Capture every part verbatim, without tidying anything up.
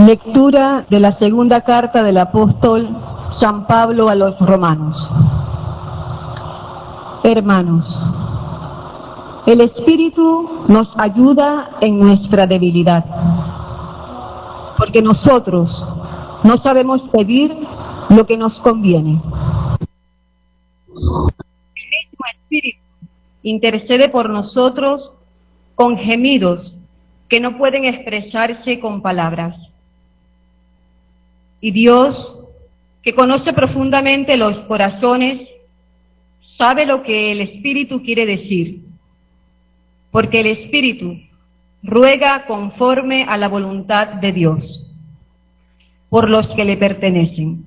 Lectura de la segunda carta del apóstol San Pablo a los romanos. Hermanos, el Espíritu nos ayuda en nuestra debilidad, porque nosotros no sabemos pedir lo que nos conviene. El mismo Espíritu intercede por nosotros con gemidos que no pueden expresarse con palabras. Y Dios, que conoce profundamente los corazones, sabe lo que el Espíritu quiere decir, porque el Espíritu ruega conforme a la voluntad de Dios, por los que le pertenecen.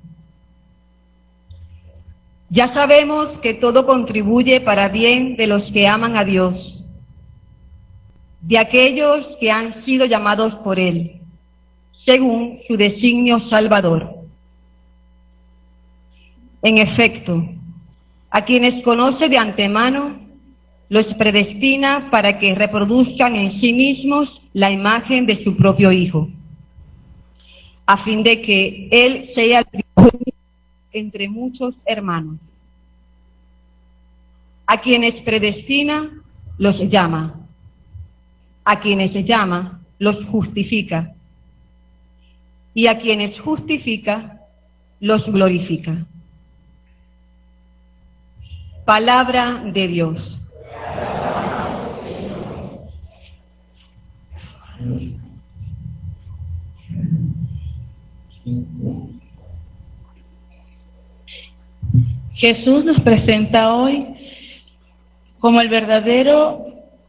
Ya sabemos que todo contribuye para bien de los que aman a Dios, de aquellos que han sido llamados por Él, según su designio salvador. En efecto, a quienes conoce de antemano, los predestina para que reproduzcan en sí mismos la imagen de su propio Hijo, a fin de que Él sea el primogénito entre muchos hermanos. A quienes predestina, los llama. A quienes llama, los justifica. Y a quienes justifica, los glorifica. Palabra de Dios. Jesús nos presenta hoy como el verdadero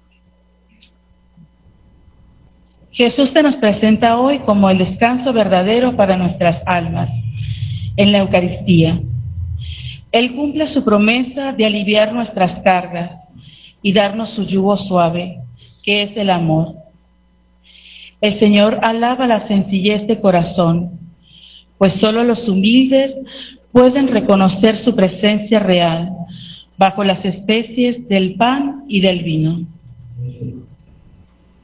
Jesús se nos presenta hoy como el descanso verdadero para nuestras almas en la Eucaristía. Él cumple su promesa de aliviar nuestras cargas y darnos su yugo suave, que es el amor. El Señor alaba la sencillez de corazón, pues solo los humildes pueden reconocer su presencia real bajo las especies del pan y del vino.